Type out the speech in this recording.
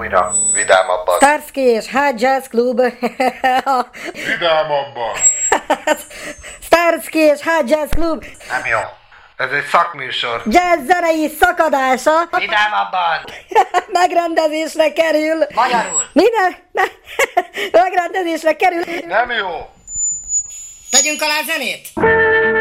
újra, vidámabban. Starsky és High Jazz Club. Vidámabban. Starsky és High Jazz Club. Nem jó. Ez egy szakműsor. Jazz zenei szakadása. Vidámabban. Megrendezésre kerül. Magyarul. Minden? Megrendezésre kerül. Nem jó. Tegyünk alá zenét.